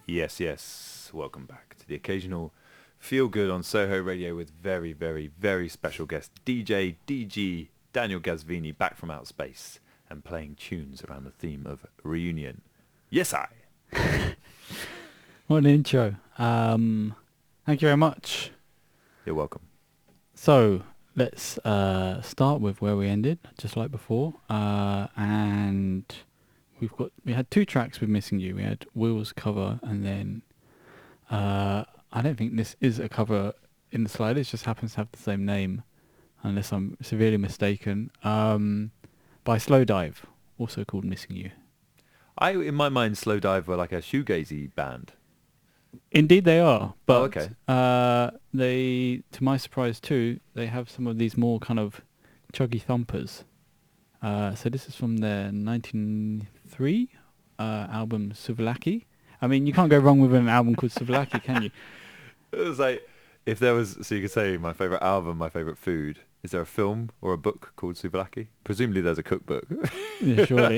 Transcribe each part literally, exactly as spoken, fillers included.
Yes, yes. Welcome back to the occasional Feel Good on Soho Radio with very, very, very special guest D J D G Daniel Gazvini back from outer space and playing tunes around the theme of reunion. Yes, I. What an intro. Um, thank you very much. You're welcome. So let's uh, start with where we ended, just like before. Uh, and we've got we had two tracks with Missing You. We had Will's cover, and then uh, I don't think this is a cover in the slide. It just happens to have the same name, unless I'm severely mistaken. Um, by Slow Dive, also called Missing You. I, in my mind, Slow Dive were like a shoegazy band. Indeed they are, but Oh, okay. uh, they, to my surprise too, they have some of these more kind of chuggy thumpers. Uh, so this is from their nineteen ninety-three uh, album Souvlaki. I mean, you can't go wrong with an album called Souvlaki, can you? It was like, if there was, so you could say my favourite album, my favourite food. Is there a film or a book called Souvlaki? Presumably there's a cookbook. Yeah, surely.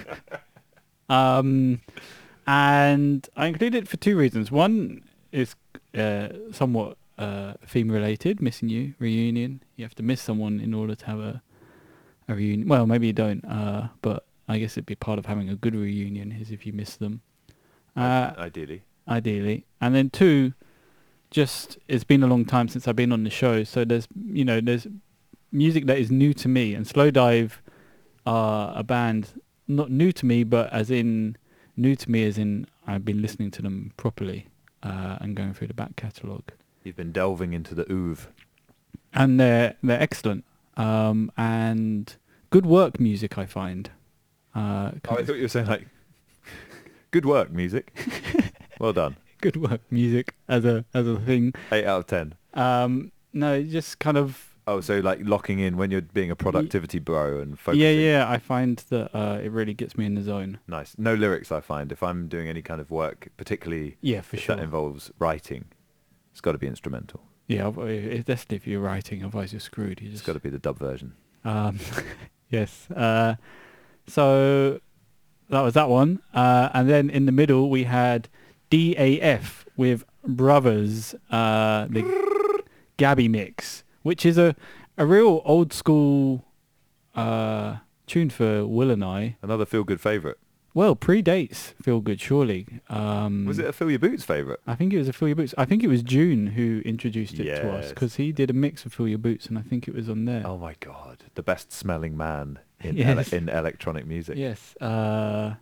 um, and I included it for two reasons. One is uh, somewhat uh, theme related, Missing You, reunion. You have to miss someone in order to have a, a reunion. Well, maybe you don't, uh, but I guess it'd be part of having a good reunion is if you miss them. Uh, Ideally. ideally. And then two, just it's been a long time since I've been on the show, so there's, you know, there's music that is new to me, and Slow Dive are a band not new to me, but as in new to me as in I've been listening to them properly uh, and going through the back catalogue. You've been delving into the oeuvre. And they're they're excellent um, and good work music, I find. Uh, Oh, I thought you were saying like, good work, music. Well done. good work music as a as a thing. Eight out of ten. Um, no, just kind of. Oh, so like locking in when you're being a productivity bro and focusing. Yeah, yeah. I find that uh, it really gets me in the zone. Nice. No lyrics, I find. If I'm doing any kind of work, particularly Yeah, for if sure. that involves writing, it's got to be instrumental. Yeah, ob- it's definitely if you're writing, otherwise you're screwed. You It's just got to be the dub version. Um, yes. Uh, so that was that one. Uh, and then in the middle we had D A F with Brothers, uh, the Gabby mix, which is a, a real old school uh, tune for Will and I. Another feel-good favourite. Well, predates Feel Good, surely. Um, Was it a Fill Your Boots favourite? I think it was a Fill Your Boots. I think it was June who introduced it to us Yes. because he did a mix of Fill Your Boots, and I think it was on there. Oh my God. The best smelling man in, Yes. ele- in electronic music. Yes. Uh,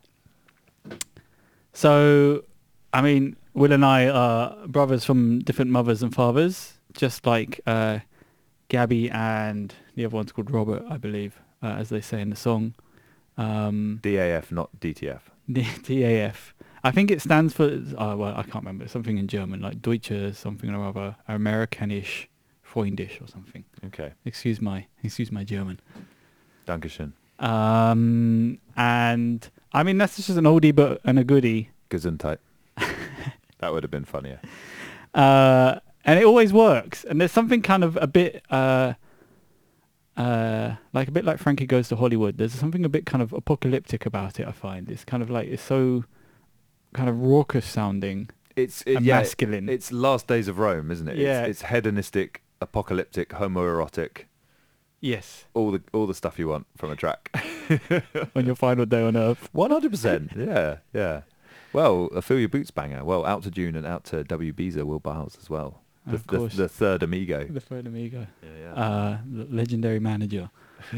so, I mean, Will and I are brothers from different mothers and fathers, just like uh, Gabby and the other one's called Robert, I believe, uh, as they say in the song. Um, D A F, not D T F. D A F. I think it stands for, uh, well, I can't remember, something in German, like Deutsche something or other, Amerikanisch Freundisch or something. Okay. Excuse my, excuse my German. Dankeschön. Um, and I mean, that's just an oldie but and a goodie. Gesundheit. That would have been funnier. Uh, and it always works. And there's something kind of a bit, uh, uh, like a bit like Frankie Goes to Hollywood. There's something a bit kind of apocalyptic about it, I find. It's kind of like, it's so kind of raucous sounding It's it, and yeah, masculine. It's Last Days of Rome, isn't it? Yeah. It's, it's hedonistic, apocalyptic, homoerotic, Yes. all the all the stuff you want from a track. On your final day on Earth. one hundred percent. Yeah, yeah. Well, a Fill Your Boots banger. Well, out to June and out to W. Beezer, Will Biles as well. The, Of the, course. the third amigo. The third amigo. Yeah, yeah. Uh, the legendary manager.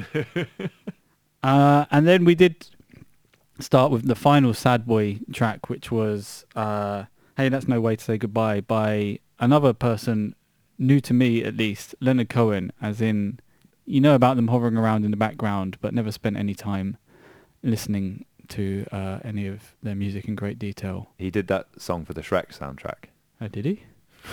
uh, and then we did start with the final Sad Boy track, which was uh, Hey, That's No Way to Say Goodbye by another person, new to me at least, Leonard Cohen, as in, you know about them hovering around in the background, but never spent any time listening to uh, any of their music in great detail. He did that song for the Shrek soundtrack. Oh, did he?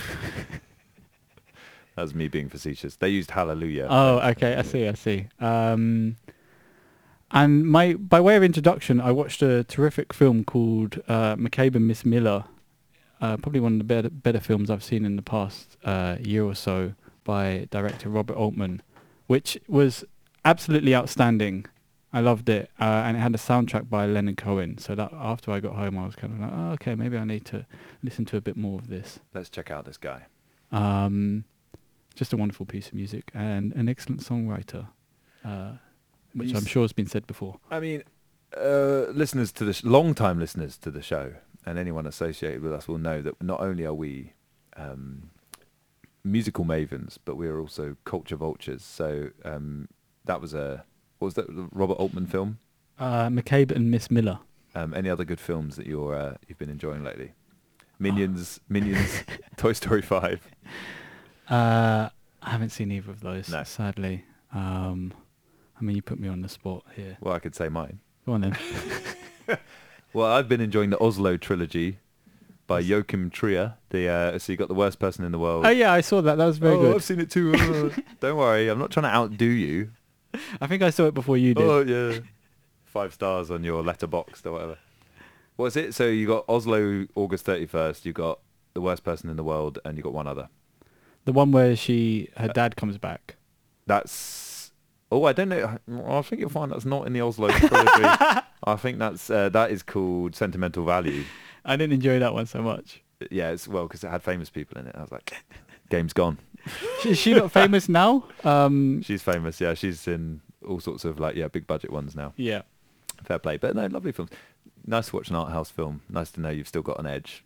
That was me being facetious. They used Hallelujah. Oh, okay. I see. I see. Um, and my by way of introduction, I watched a terrific film called uh, McCabe and Miss Miller. Uh, probably one of the better better films I've seen in the past uh, year or so by director Robert Altman, which was absolutely outstanding. I loved it, uh, and it had a soundtrack by Leonard Cohen. So that after I got home, I was kind of like, oh, okay, maybe I need to listen to a bit more of this. Let's check out this guy. Um, just a wonderful piece of music and an excellent songwriter, uh, which You I'm s- sure has been said before. I mean, uh, listeners to the sh- long-time listeners to the show, and anyone associated with us will know that not only are we um, musical mavens, but we are also culture vultures. So um, that was a what was that the Robert Altman film? Uh, McCabe and Miss Miller. Um, any other good films that you're uh, you've been enjoying lately? Minions, Minions, Toy Story five. Uh, I haven't seen either of those, No. sadly. Um, I mean, you put me on the spot here. Well, I could say mine. Go on then. Well, I've been enjoying the Oslo trilogy by Joachim Trier. The uh, so you got The Worst Person in the World. Oh yeah, I saw that. That was very oh, good. I've seen it too. uh. Don't worry, I'm not trying to outdo you. I think I saw it before you did. Oh yeah, five stars on your letterbox or whatever. What's it? So you got Oslo August thirty-first. You got The Worst Person in the World, and you got one other. The one where she, her dad comes back. That's. Oh, I don't know. I think you'll find that's not in the Oslo trilogy. I think that's uh, that is called Sentimental Value. I didn't enjoy that one so much. Yeah, it's well because it had famous people in it. I was like, game's gone. Is she not famous now? Um, She's famous. Yeah, she's in all sorts of like yeah big budget ones now. yeah. Fair play, but no, lovely films. Nice to watch an art house film. Nice to know you've still got an edge.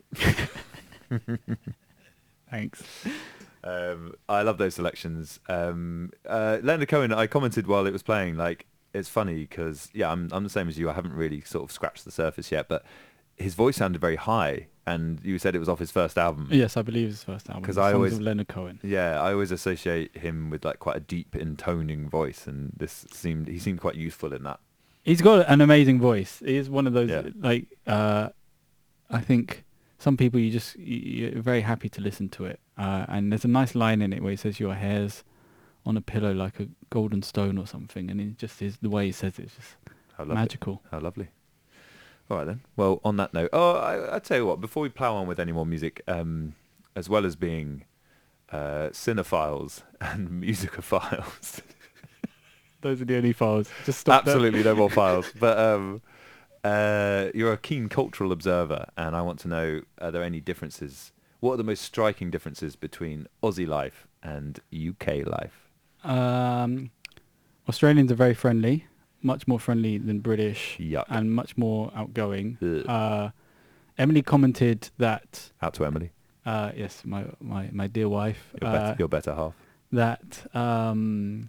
Thanks. Um, I love those selections. Um, uh, Leonard Cohen, I commented while it was playing, like, it's funny because, yeah, I'm, I'm the same as you. I haven't really sort of scratched the surface yet, but his voice sounded very high, and you said it was off his first album. Yes, I believe his first album. 'Cause The I Songs always- of Leonard Cohen. Yeah, I always associate him with, like, quite a deep intoning voice, and this seemed, he seemed quite youthful in that. He's got an amazing voice. He is one of those, Yeah. like, uh, I think some people you just, you- you're very happy to listen to it. Uh, and there's a nice line in it where he says, your hair's on a pillow like a golden stone or something. And it just is, the way he says it is just How lovely. magical. How lovely. All right then. Well, on that note, oh, I, I tell you what. Before we plough on with any more music, um, as well as being uh, cinephiles and musicophiles, Those are the only files. Just stop that. absolutely no more files. But um, uh, you're a keen cultural observer, and I want to know: are there any differences? What are the most striking differences between Aussie life and U K life? Um, Australians are very friendly, much more friendly than British, Yuck. and much more outgoing. Ugh. Uh, Emily commented that, Out to Emily, uh, yes, my, my, my dear wife, your, uh, better, your better half. that um,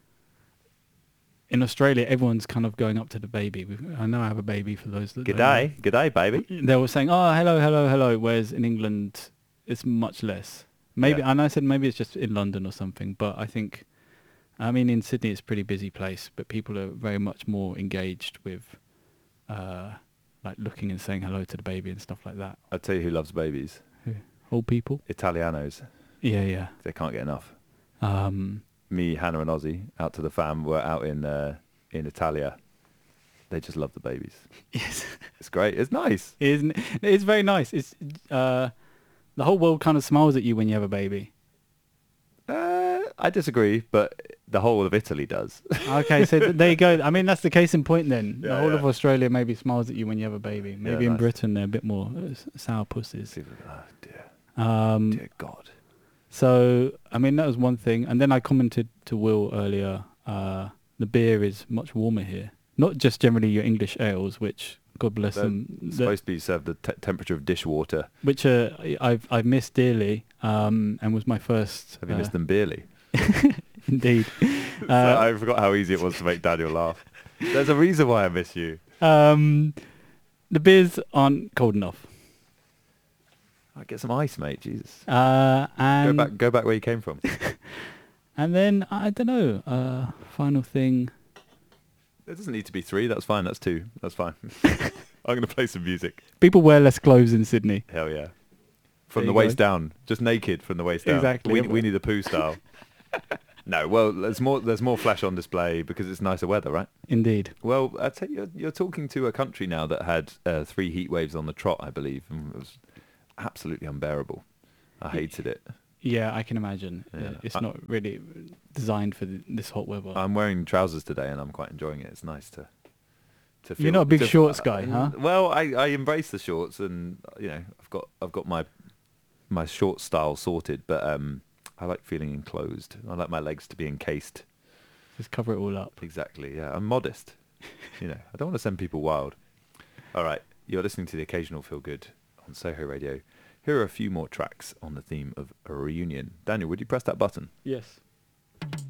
in Australia everyone's kind of going up to the baby. We've- I know I have a baby for those that don't know. G'day, g'day, baby. They were saying, oh, hello, hello, hello, whereas in England it's much less. Maybe, Yeah. and I said maybe it's just in London or something, but I think, I mean, in Sydney it's a pretty busy place, but people are very much more engaged with, uh, like looking and saying hello to the baby and stuff like that. I'll tell you who loves babies. Old people? Italianos. Yeah, yeah. They can't get enough. Um, Me, Hannah and Ozzy, out to the fam, were out in uh, in Italia. They just love the babies. yes. It's great. It's nice. It isn't, it's very nice. It's, uh, the whole world kind of smiles at you when you have a baby. Uh, I disagree, but the whole of Italy does. Okay, so th- there you go. I mean, that's the case in point then. The Yeah, whole yeah. of Australia maybe smiles at you when you have a baby. Maybe in nice. Britain they're a bit more uh, s- sour pussies. Oh dear, Um, dear God. so, I mean, that was one thing. And then I commented to Will earlier, uh, the beer is much warmer here. Not just generally your English ales, which, God bless They're them, It's that- supposed to be served the te- temperature of dishwater. which uh, I've, I've missed dearly um, and was my first... Have you uh, missed them barely? Indeed. So Uh, I forgot how easy it was to make Daniel laugh. There's a reason why I miss you. um, the beers aren't cold enough. I get some ice, mate. Jesus. Uh, Go and back. Go back where you came from. And then, I don't know, uh, final thing. It doesn't need to be three. That's fine. That's two. That's fine. I'm going to play some music. People wear less clothes in Sydney. Hell yeah. From There the you waist go. down. Just naked from the waist down. Exactly. We, we need the poo style. No, well, there's more There's more flash on display because it's nicer weather, right? Indeed. Well, I tell you, you're, you're talking to a country now that had uh, three heat waves on the trot, I believe, and it was absolutely unbearable. I hated it. Yeah, I can imagine. Yeah. Yeah, it's I- not really designed for th- this hot weather. I'm wearing trousers today, and I'm quite enjoying it. It's nice to to feel. You're not a big to- shorts guy, huh? Well, I, I embrace the shorts, and you know, I've got I've got my my short style sorted, but um, I like feeling enclosed. I like my legs to be encased. Just cover it all up. Exactly. Yeah, I'm modest. You know, I don't want to send people wild. All right, you're listening to the Occasional Feel Good on Soho Radio. Here are a few more tracks on the theme of a reunion. Daniel, would you press that button? Yes.